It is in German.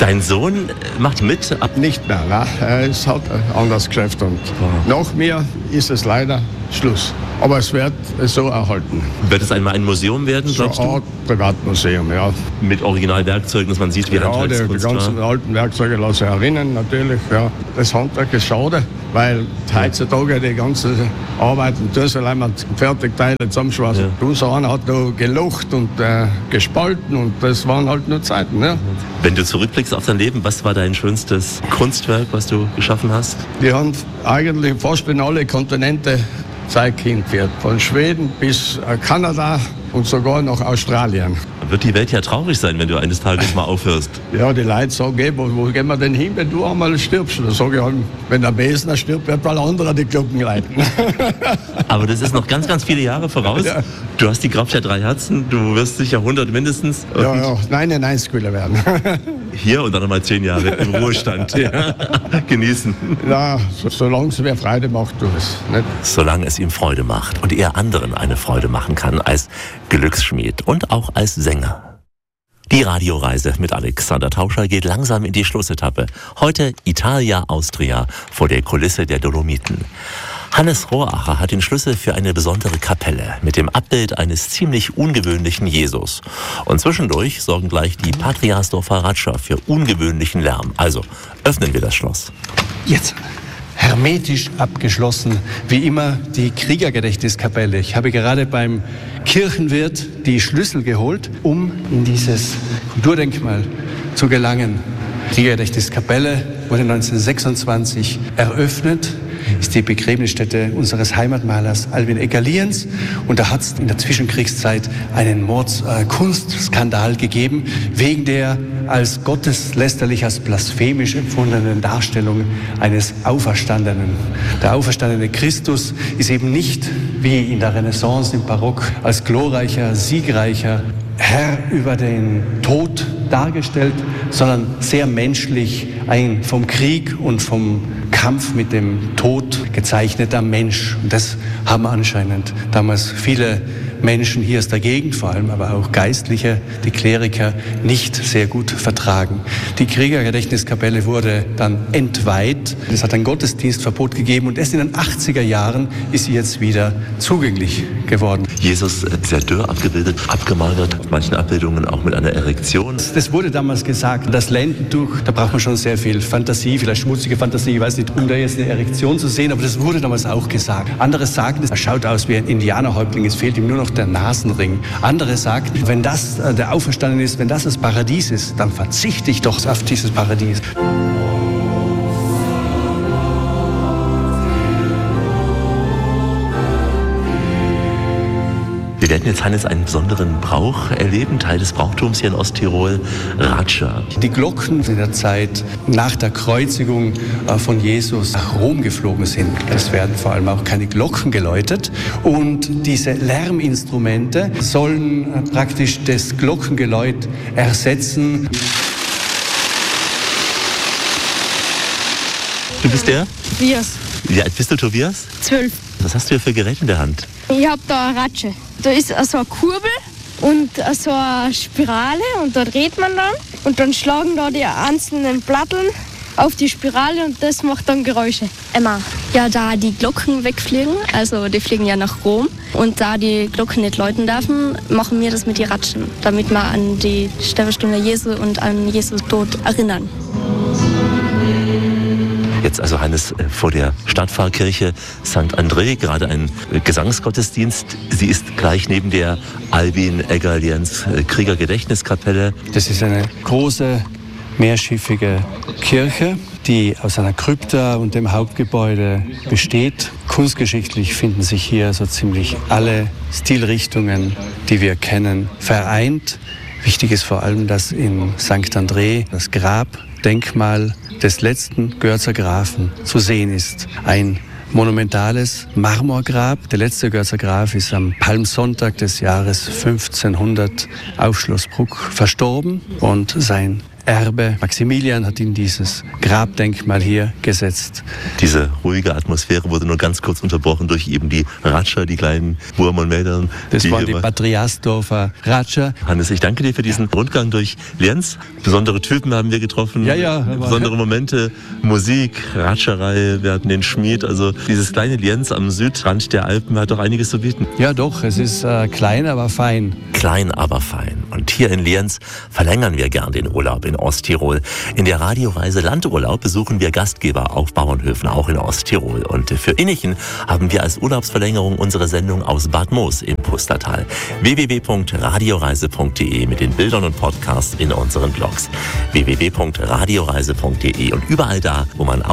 Dein Sohn macht mit? Nicht mehr, nein. Es hat ein anderes Geschäft und nach mir ist es leider Schluss. Aber es wird so erhalten. Wird es einmal ein Museum werden, glaubst du? So eine Art Privatmuseum, ja. Mit Originalwerkzeugen, dass man sieht, wie Handwerkskunst die ganzen alten Werkzeuge lassen erinnern, natürlich. Ja. Das Handwerk ist schade, weil heutzutage die ganzen Arbeiten, tun sie allein mit Fertigteile zusammenschweißen. Ja. Unser einer hat da gelocht und gespalten und das waren halt nur Zeiten. Ja. Wenn du zurückblickst auf dein Leben, was war dein schönstes Kunstwerk, was du geschaffen hast? Die haben eigentlich fast in alle Kontinente Zeit hingeführt. Von Schweden bis Kanada und sogar nach Australien. Wird die Welt ja traurig sein, wenn du eines Tages mal aufhörst. Ja, die Leute sagen, wo gehen wir denn hin, wenn du einmal stirbst? Da sage ich, wenn der Besner stirbt, wird mal anderer die Glocken leiten. Aber das ist noch ganz, ganz viele Jahre voraus. Ja. Du hast die Kraft der 3 Herzen, du wirst sicher 100 mindestens. Ja, 99 will werden. Hier und dann nochmal 10 Jahre im Ruhestand. Ja. Genießen. Ja, solange es mir Freude macht, tu es. Nicht? Solange es ihm Freude macht und er anderen eine Freude machen kann als Glücksschmied und auch als Sänger. Die Radioreise mit Alexander Tauscher geht langsam in die Schlussetappe. Heute Italia-Austria vor der Kulisse der Dolomiten. Hannes Rohracher hat den Schlüssel für eine besondere Kapelle mit dem Abbild eines ziemlich ungewöhnlichen Jesus. Und zwischendurch sorgen gleich die Patriasdorfer Ratscher für ungewöhnlichen Lärm. Also öffnen wir das Schloss. Jetzt. Hermetisch abgeschlossen, wie immer die Kriegergedächtniskapelle. Ich habe gerade beim Kirchenwirt die Schlüssel geholt, um in dieses Kulturdenkmal zu gelangen. Die Kriegergedächtniskapelle wurde 1926 eröffnet, ist die Begräbnisstätte unseres Heimatmalers Alwin Egger-Lienz. Und da hat es in der Zwischenkriegszeit einen Kunstskandal gegeben, wegen der als gotteslästerlich, als blasphemisch empfundenen Darstellung eines Auferstandenen. Der auferstandene Christus ist eben nicht wie in der Renaissance, im Barock, als glorreicher, siegreicher Herr über den Tod dargestellt, sondern sehr menschlich, ein vom Krieg und vom Kampf mit dem Tod gezeichneter Mensch. Und das haben anscheinend damals viele Menschen hier aus der Gegend, vor allem aber auch Geistliche, die Kleriker, nicht sehr gut vertragen. Die Kriegergedächtniskapelle wurde dann entweiht. Es hat ein Gottesdienstverbot gegeben und erst in den 80er Jahren ist sie jetzt wieder zugänglich geworden. Jesus sehr dürr abgebildet, abgemagert, auf manchen Abbildungen auch mit einer Erektion. Das wurde damals gesagt, das Lendentuch, da braucht man schon sehr viel Fantasie, vielleicht schmutzige Fantasie, ich weiß nicht, um da jetzt eine Erektion zu sehen, aber das wurde damals auch gesagt. Andere sagten, er schaut aus wie ein Indianerhäuptling, es fehlt ihm nur noch der Nasenring. Andere sagten, wenn das der Auferstandene ist, wenn das das Paradies ist, dann verzichte ich doch auf dieses Paradies. Wir werden jetzt, Hannes, einen besonderen Brauch erleben, Teil des Brauchtums hier in Osttirol, Ratscher. Die Glocken in der Zeit nach der Kreuzigung von Jesus nach Rom geflogen sind. Es werden vor allem auch keine Glocken geläutet. Und diese Lärminstrumente sollen praktisch das Glockengeläut ersetzen. Du bist der? Tobias. Wie alt bist du, Tobias? 12. Was hast du hier für Gerät in der Hand? Ich habe da eine Ratsche. Da ist so eine Kurbel und so eine Spirale und da dreht man dann. Und dann schlagen da die einzelnen Platteln auf die Spirale und das macht dann Geräusche. Emma, ja, da die Glocken wegfliegen, also die fliegen ja nach Rom. Und da die Glocken nicht läuten dürfen, machen wir das mit den Ratschen, damit wir an die Sterbestunde Jesu und an Jesu Tod erinnern. Jetzt also, Hannes, vor der Stadtpfarrkirche St. André, gerade ein Gesangsgottesdienst. Sie ist gleich neben der Alwin Egger-Lienz Kriegergedächtniskapelle. Das ist eine große, mehrschiffige Kirche, die aus einer Krypta und dem Hauptgebäude besteht. Kunstgeschichtlich finden sich hier so ziemlich alle Stilrichtungen, die wir kennen, vereint. Wichtig ist vor allem, dass in St. André das Grabdenkmal des letzten Görzer Grafen zu sehen ist. Ein monumentales Marmorgrab. Der letzte Görzer Graf ist am Palmsonntag des Jahres 1500 auf Schloss Bruck verstorben und sein Erbe. Maximilian hat in dieses Grabdenkmal hier gesetzt. Diese ruhige Atmosphäre wurde nur ganz kurz unterbrochen durch eben die Ratscher, die kleinen Burm und Mädern. Das waren die Patriasdorfer Ratscher. Hannes, ich danke dir für diesen Rundgang durch Lienz. Besondere Typen haben wir getroffen, besondere Momente, Musik, Ratscherei, wir hatten den Schmied. Also dieses kleine Lienz am Südrand der Alpen hat doch einiges zu bieten. Ja doch, es ist klein, aber fein. Klein, aber fein. Und hier in Lienz verlängern wir gern den Urlaub in Osttirol. In der Radioreise Landurlaub besuchen wir Gastgeber auf Bauernhöfen, auch in Osttirol. Und für Innichen haben wir als Urlaubsverlängerung unsere Sendung aus Bad Moos im Pustertal. www.radioreise.de mit den Bildern und Podcasts in unseren Blogs. www.radioreise.de und überall da, wo man